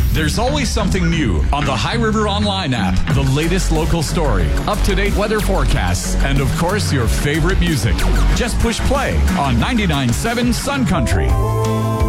There's always something new on the High River Online app. The latest local story, up-to-date weather forecasts, and of course, your favorite music. Just push play on 99.7 Sun Country.